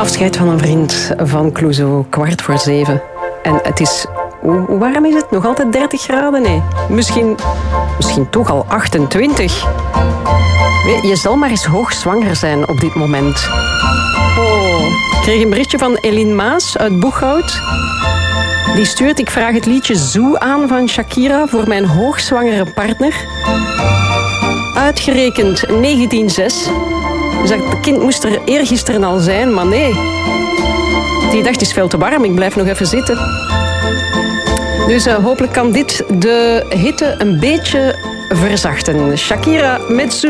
Afscheid van een vriend van Clouseau, 6:15. En het is... Hoe warm is het? Nog altijd 30 graden? Nee. Misschien toch al 28. Je zal maar eens hoogzwanger zijn op dit moment. Oh. Ik kreeg een berichtje van Eline Maas uit Boeghout. Die stuurt: ik vraag het liedje Zoo aan van Shakira voor mijn hoogzwangere partner. Uitgerekend 1906. Dus dat kind moest er eergisteren al zijn, maar nee. Die dacht, het is veel te warm, ik blijf nog even zitten. Dus hopelijk kan dit de hitte een beetje verzachten. Shakira met Zoo.